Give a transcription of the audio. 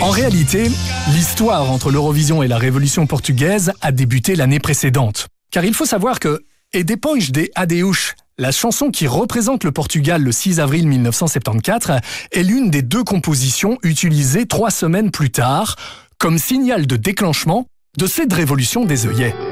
En réalité, l'histoire entre l'Eurovision et la Révolution portugaise a débuté l'année précédente. Car il faut savoir que « E depois de Adeus », la chanson qui représente le Portugal le 6 avril 1974, est l'une des 2 compositions utilisées 3 semaines plus tard, comme signal de déclenchement de cette révolution des œillets.